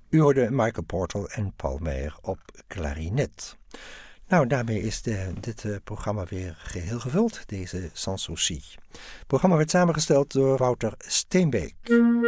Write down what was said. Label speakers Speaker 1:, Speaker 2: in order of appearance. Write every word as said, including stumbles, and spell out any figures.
Speaker 1: U hoorde Michael Portal en Paul Meijer op klarinet. Nou, daarmee is de, dit uh, programma weer geheel gevuld, deze Sans Souci. Het programma werd samengesteld door Wouter Steenbeek.